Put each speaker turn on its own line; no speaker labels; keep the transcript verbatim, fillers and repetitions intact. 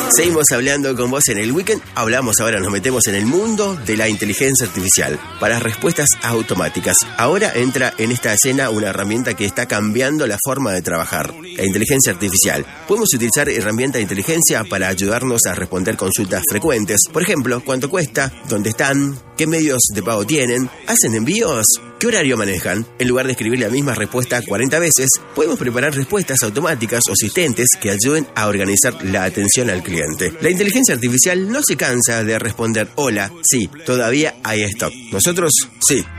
Seguimos hablando con vos en el weekend. Hablamos ahora, nos metemos en el mundo de la inteligencia artificial para respuestas automáticas. Ahora entra en esta escena una herramienta que está cambiando la forma de trabajar, la inteligencia artificial. Podemos utilizar herramientas de inteligencia para ayudarnos a responder consultas frecuentes. Por ejemplo, ¿cuánto cuesta? ¿Dónde están? ¿Qué medios de pago tienen? ¿Hacen envíos? ¿Qué horario manejan? En lugar de escribir la misma respuesta cuarenta veces, podemos preparar respuestas automáticas o asistentes que ayuden a organizar la atención al cliente. La inteligencia artificial no se cansa de responder hola, sí, todavía hay stock. Nosotros, sí,